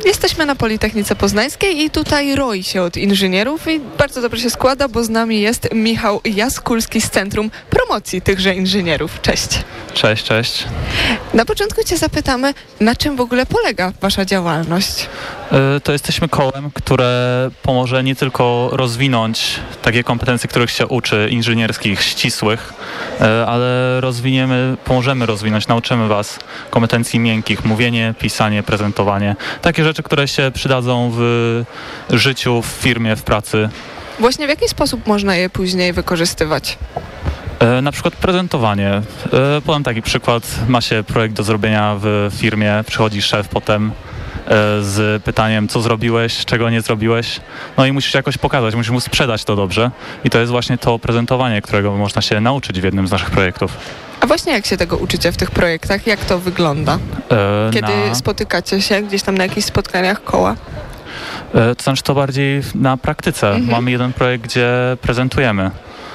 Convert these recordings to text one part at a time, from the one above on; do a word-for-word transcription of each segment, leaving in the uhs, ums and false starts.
Jesteśmy na Politechnice Poznańskiej i tutaj roi się od inżynierów i bardzo dobrze się składa, bo z nami jest Michał Jaskulski z Centrum Promocji tychże inżynierów. Cześć. Cześć, cześć. Na początku Cię zapytamy, na czym w ogóle polega Wasza działalność? To jesteśmy kołem, które pomoże nie tylko rozwinąć takie kompetencje, których się uczy, inżynierskich, ścisłych, ale rozwiniemy, pomożemy rozwinąć, nauczymy Was kompetencji miękkich, mówienie, pisanie, prezentowanie. Takie rzeczy, które się przydadzą w życiu, w firmie, w pracy. Właśnie w jaki sposób można je później wykorzystywać? Na przykład prezentowanie. Podam taki przykład. Ma się projekt do zrobienia w firmie, przychodzi szef potem z pytaniem, co zrobiłeś, czego nie zrobiłeś. No i musisz jakoś pokazać, musisz mu sprzedać to dobrze. I to jest właśnie to prezentowanie, którego można się nauczyć w jednym z naszych projektów. A właśnie jak się tego uczycie w tych projektach? Jak to wygląda? Kiedy na... spotykacie się gdzieś tam na jakichś spotkaniach koła? To znaczy to bardziej na praktyce. Mhm. Mamy jeden projekt, gdzie prezentujemy.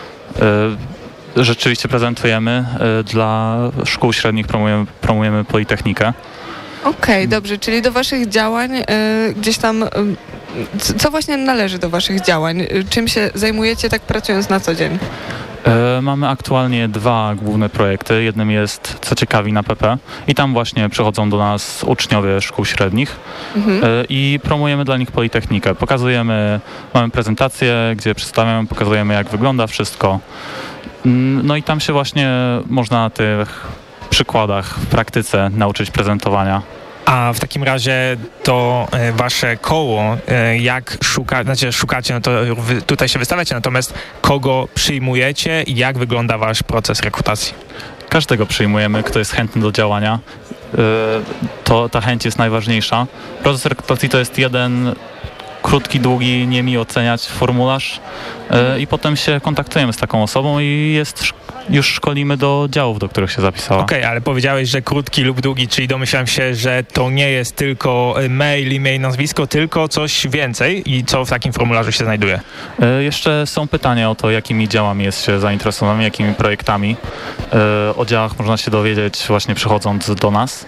Rzeczywiście prezentujemy. Dla szkół średnich promujemy, promujemy Politechnikę. Okej, okay, dobrze, czyli do waszych działań y, gdzieś tam, y, co właśnie należy do waszych działań? Y, czym się zajmujecie tak pracując na co dzień? Y, mamy aktualnie dwa główne projekty. Jednym jest Co ciekawi na P P i tam właśnie przychodzą do nas uczniowie szkół średnich mhm. y, i promujemy dla nich Politechnikę. Pokazujemy, mamy prezentację, gdzie przedstawiamy, pokazujemy jak wygląda wszystko. Y, no i tam się właśnie można na tych przykładach, w praktyce nauczyć prezentowania. A w takim razie to e, wasze koło, e, jak szuka, znaczy szukacie, no to wy tutaj się wystawiacie, natomiast kogo przyjmujecie i jak wygląda wasz proces rekrutacji? Każdego przyjmujemy, kto jest chętny do działania. E, to ta chęć jest najważniejsza. Proces rekrutacji to jest jeden krótki, długi, nie mi oceniać formularz e, i potem się kontaktujemy z taką osobą i jest już szkolimy do działów, do których się zapisała. Okej, okay, ale powiedziałeś, że krótki lub długi, czyli domyślam się, że to nie jest tylko mail, e-mail, nazwisko, tylko coś więcej i co w takim formularzu się znajduje? E, jeszcze są pytania o to, jakimi działami jest się zainteresowany, jakimi projektami. E, o działach można się dowiedzieć właśnie przychodząc do nas.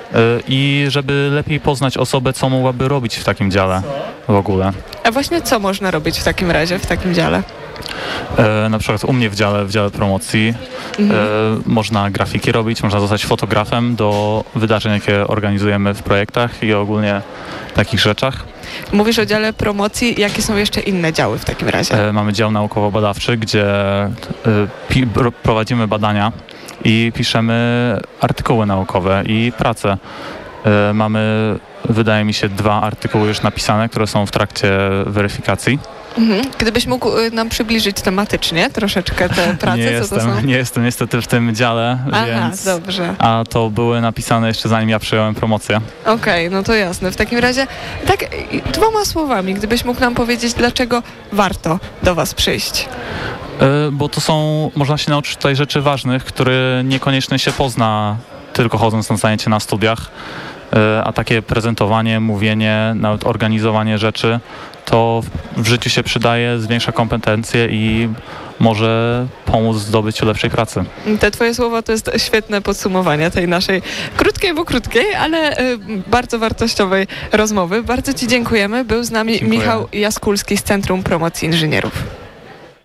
I żeby lepiej poznać osobę, co mogłaby robić w takim dziale w ogóle. A właśnie co można robić w takim razie, w takim dziale? E, na przykład u mnie w dziale, w dziale promocji mhm. e, można grafiki robić, można zostać fotografem do wydarzeń, jakie organizujemy w projektach i ogólnie takich rzeczach. Mówisz o dziale promocji, jakie są jeszcze inne działy w takim razie? E, mamy dział naukowo-badawczy, gdzie e, pi, prowadzimy badania i piszemy artykuły naukowe i prace. E, mamy, wydaje mi się, dwa artykuły już napisane, które są w trakcie weryfikacji. Mhm. Gdybyś mógł nam przybliżyć tematycznie troszeczkę te prace, nie co jestem, to są? Nie jestem niestety w tym dziale, Aha, więc... dobrze. A to były napisane jeszcze zanim ja przyjąłem promocję. Okej, okay, no to jasne. W takim razie, tak dwoma słowami, gdybyś mógł nam powiedzieć, dlaczego warto do was przyjść? Bo to są, można się nauczyć tutaj rzeczy ważnych, które niekoniecznie się pozna tylko chodząc na zajęcie na studiach, a takie prezentowanie, mówienie, nawet organizowanie rzeczy, to w życiu się przydaje, zwiększa kompetencje i może pomóc w zdobyciu lepszej pracy. Te twoje słowa to jest świetne podsumowanie tej naszej krótkiej, bo krótkiej, ale y, bardzo wartościowej rozmowy. Bardzo ci dziękujemy. Był z nami Dziękuję. Michał Jaskulski z Centrum Promocji Inżynierów.